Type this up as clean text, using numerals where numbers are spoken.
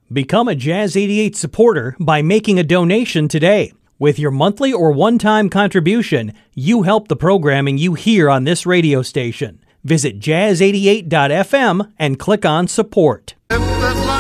Become a Jazz 88 supporter by making a donation today. With your monthly or one-time contribution, you help the programming you hear on this radio station. Visit jazz88.fm and click on support. Every